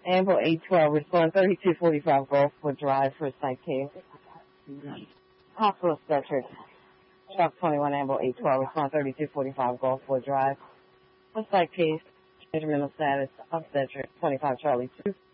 Amble 812, respond 3245 Gulfwood Drive for site case. Hospital obstetric. Truck 21 Amble 812, respond 3245 Gulfwood Drive for site case. Change of mental status obstetric 25 Charlie 2.